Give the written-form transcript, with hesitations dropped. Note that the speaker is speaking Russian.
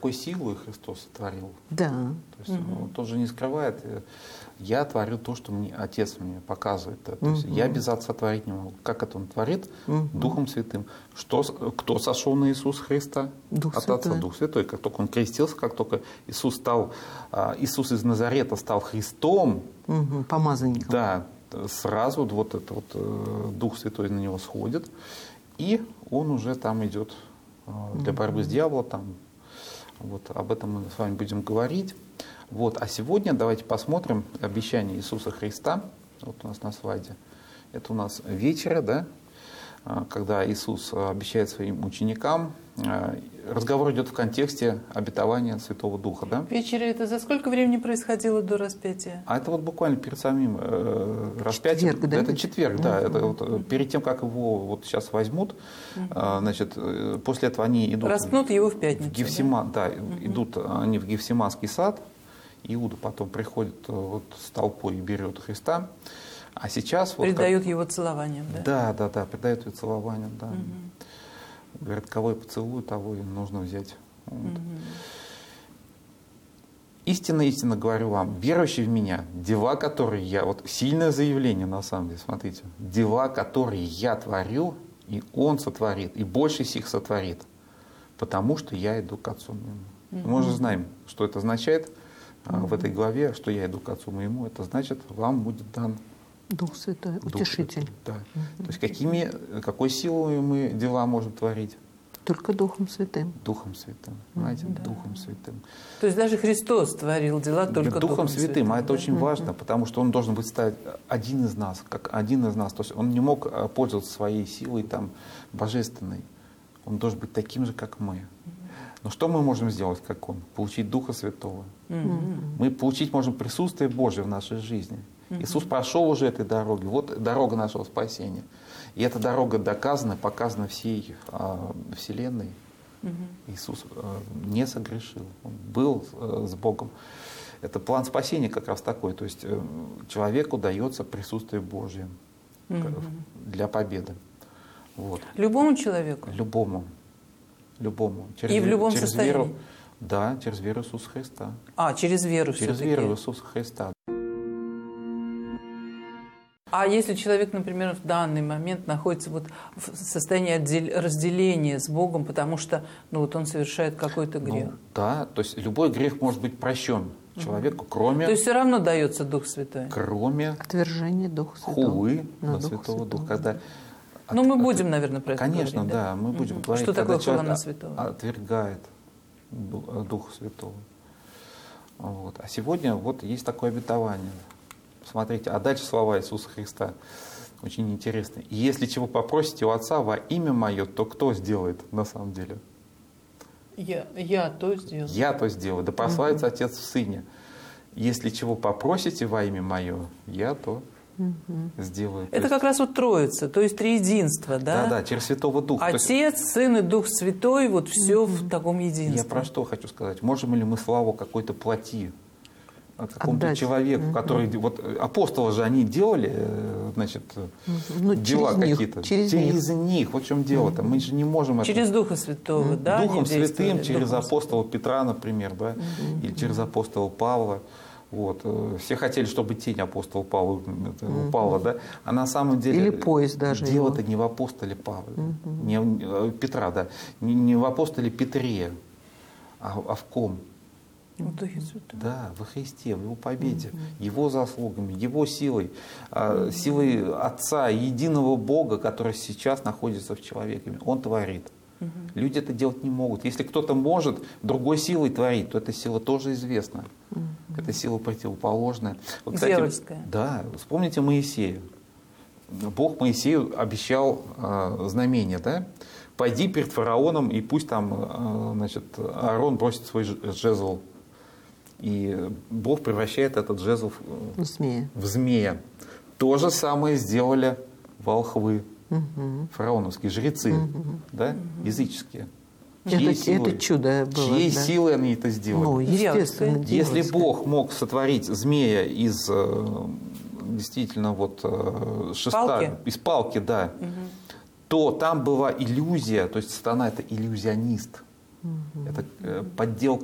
какой силой Христос сотворил. Да. То есть он тоже не скрывает, я творю то, что Отец мне показывает. То есть я без Отца творить не могу. Как это Он творит? Духом Святым. Кто сошел на Иисуса Христа? Дух От Святой. Отца, Дух Святой. Как только Он крестился, как только Иисус из Назарета стал Христом, Помазанником. да, сразу вот этот Дух Святой на него сходит, и он уже там идет для борьбы с дьяволом. Там, вот, об этом мы с вами будем говорить. Вот. А сегодня давайте посмотрим обещание Иисуса Христа. Вот у нас на слайде. Это у нас вечеря, да? Когда Иисус обещает своим ученикам. Разговор идет в контексте обетования Святого Духа. Да? Вечеря это за сколько времени происходило до распятия? А это вот буквально перед самим распятием. Четверг, да? Это четверг, да. Это вот перед тем, как его вот сейчас возьмут, значит, после этого они идут... Распнут его в пятницу. Да, идут они в Гефсиманский сад. Иуда потом приходит вот с толпой и берет Христа. А сейчас... Предают его целованием, да? Да, предают его целованием, да. Говорят, кого я поцелую, того и нужно взять. Вот. Истинно говорю вам, верующий в меня, дела, которые я... Вот сильное заявление, на самом деле, смотрите. Дела, которые я творю, и Он сотворит, и больше сих сотворит, потому что я иду к Отцу моему. Мы уже знаем, что это означает в этой главе, что я иду к Отцу моему. Это значит, вам будет дан Дух Святой, Утешитель. Да. То есть какой силой мы дела можем творить? Только Духом Святым. Духом Святым. Понимаете? Духом Святым. То есть даже Христос творил дела только Духом Святым. А это очень важно, потому что Он должен быть стать один из нас, как один из нас. То есть Он не мог пользоваться своей силой там, божественной. Он должен быть таким же, как мы. Но что мы можем сделать, как Он? Получить Духа Святого. Мы получить можем присутствие Божие в нашей жизни. Иисус прошел уже этой дороги. Вот дорога нашего спасения. И эта дорога доказана, показана всей Вселенной. Иисус не согрешил. Он был с Богом. Это план спасения как раз такой. То есть человеку дается присутствие Божье для победы. Вот. Любому человеку? Любому. И в любом состоянии? Веру, да, через веру в Иисуса Христа. Через веру Через все-таки? веру в Иисуса Христа. А если человек, например, в данный момент находится вот в состоянии разделения с Богом, потому что он совершает какой-то грех? Да, то есть любой грех может быть прощен человеку, кроме... То есть все равно дается Дух Святой? Кроме... Отвержение Духа Святого. Хулы на Святого Духа. Когда мы будем, наверное, про это конечно, говорить, да, мы будем говорить, что такое когда хула на человек Святого? отвергает Духа Святого. Вот. А сегодня вот есть такое обетование. Смотрите, а дальше слова Иисуса Христа очень интересные. И если чего попросите у Отца во имя Мое, то кто сделает на самом деле? Я то сделаю. Я то сделаю. Да прославится Отец в Сыне. Если чего попросите во имя Мое, я то сделаю. Это как раз вот Троица, то есть триединство, да? Да, через Святого Духа. Отец, Сын и Дух Святой, вот все в таком единстве. Я про что хочу сказать? Можем ли мы славу какой-то плоти какому-то человеку, который... Вот апостолы же, они делали, значит, дела какие-то. Через них. Вот в чем дело-то. Мы же не можем... Через Духа Святого, да? Духом Святым, через апостола Петра, например, да? Или через апостола Павла. Вот. Все хотели, чтобы тень апостола Павла упала, да? А на самом деле... Или поезд даже. Дело-то не в апостоле Павле, не Петра, да? Не в апостоле Петре, а в ком? В Духе Святом. Да, во Христе, в Его победе, Его заслугами, Его силой, силой Отца, единого Бога, который сейчас находится в человеке. Он творит. Люди это делать не могут. Если кто-то может другой силой творить, то эта сила тоже известна. Это сила противоположная. Вот, кстати, дьявольская. Да, вспомните Моисея. Бог Моисею обещал знамение, да? Пойди перед фараоном, и пусть там, значит, Аарон бросит свой жезл. И Бог превращает этот жезл в змея. То же самое сделали волхвы, фараоновские жрецы, да, языческие. Это чудо было. Чьей силой они это сделали? Ну, естественно. Если Бог мог сотворить змея из действительно вот шеста, из палки, да, то там была иллюзия, то есть сатана — это иллюзионист. Это подделка